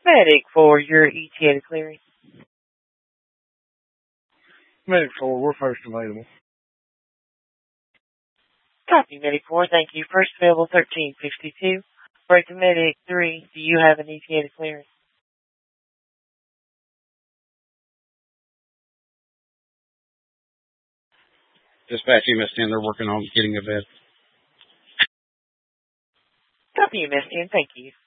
Medic for your ETA clearing. Medic 4, we're first available. Copy, Medic 4. Thank you. First available 1352. Break to Medic 3. Do you have an ETA clearance? Dispatch EMS-10, they're working on getting a vet. Copy, EMS-10. Thank you.